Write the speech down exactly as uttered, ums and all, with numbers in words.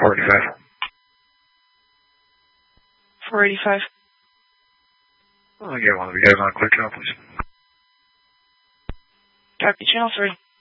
four eighty-five. four eighty-five. I'll get one of you guys on clear channel, please. Copy, channel three.